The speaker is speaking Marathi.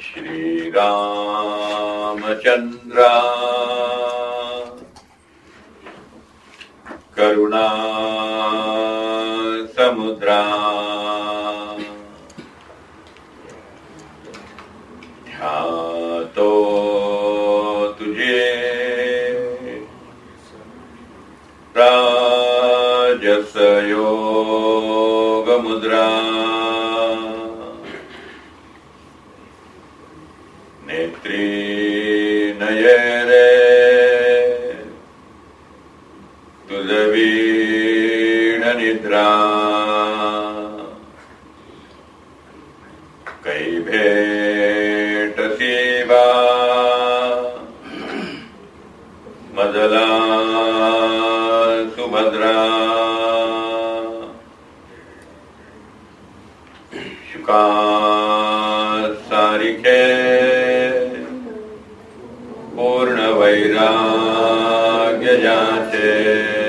श्रीरामचन्द्र करुणा समुद्रा ध्यातो तुझे राजस योग मुद्रा नेत्री नयरे तुझवीण निद्रा कै भेट सेवा मजला सुभद्रा शुका सारिखे पूर्ण वैराग्य जाचे